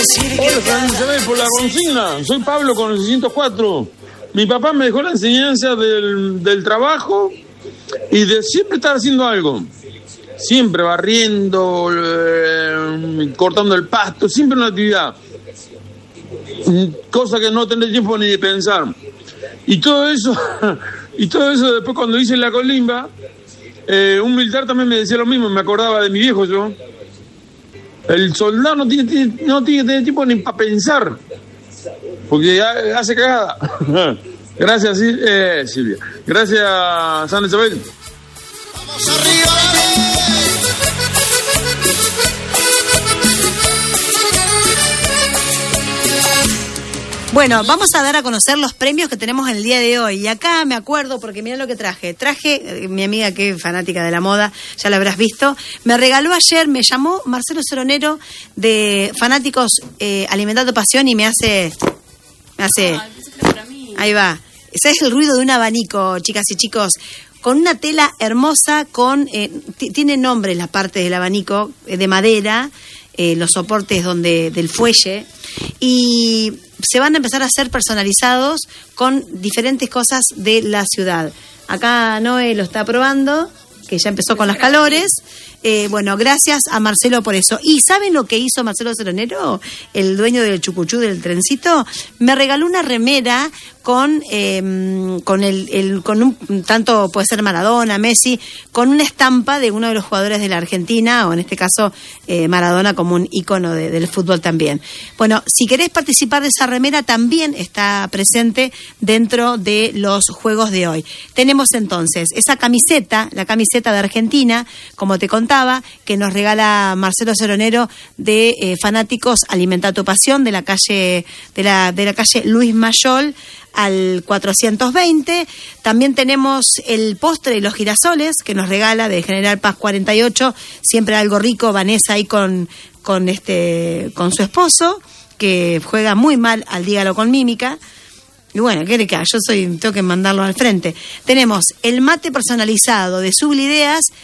Hola, Isabel, por la consigna. Soy Pablo con el 604. Mi papá me dejó la enseñanza del trabajo y de siempre estar haciendo algo. Siempre barriendo, cortando el pasto, siempre una actividad. Cosa que no tendré tiempo ni de pensar. Y todo eso después cuando hice la colimba, un militar también me decía lo mismo, me acordaba de mi viejo yo. El soldado no tiene que tener tiempo ni para pensar, porque hace cagada. Gracias, Silvia. Gracias, San Isabel. ¡Vamos arriba! Bueno, vamos a dar a conocer los premios que tenemos en el día de hoy. Y acá me acuerdo, porque mirá lo que traje. Mi amiga que es fanática de la moda, ya la habrás visto, me regaló ayer, me llamó Marcelo Ceronero de Fanáticos Alimentando Pasión y me hace... Ahí va. Ese es el ruido de un abanico, chicas y chicos. Con una tela hermosa, tiene nombre las partes del abanico, de madera, los soportes del fuelle, y se van a empezar a hacer personalizados con diferentes cosas de la ciudad. Acá Noé lo está probando, que ya empezó con las calores. Bueno, gracias a Marcelo por eso. ¿Y saben lo que hizo Marcelo Ceronero, el dueño del chucuchú del trencito? Me regaló una remera con un tanto puede ser Maradona, Messi, con una estampa de uno de los jugadores de la Argentina, o en este caso Maradona como un ícono del fútbol también. Bueno, si querés participar de esa remera, también está presente dentro de los juegos de hoy. Tenemos entonces esa camiseta, la camiseta de Argentina, como te contaba, que nos regala Marcelo Ceronero de Fanáticos Alimenta tu Pasión, de la calle de la calle Luis Mayol al 420. También tenemos el postre de los girasoles que nos regala de General Paz 48, siempre algo rico, Vanessa ahí con su esposo, que juega muy mal al dígalo con mímica. Y bueno, ¿qué le queda? Tengo que mandarlo al frente. Tenemos el mate personalizado de Sublideas